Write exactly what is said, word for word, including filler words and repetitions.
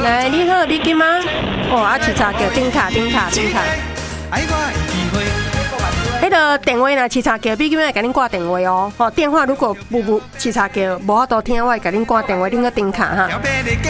来，你好，你今吗？哦，啊，七叉叫顶卡顶卡顶卡。迄个电话呢，七叉叫，比今仔会甲恁挂电话哦。吼，电话如果不不七叉叫，无法度听，我会甲恁挂电话，恁个顶卡哈。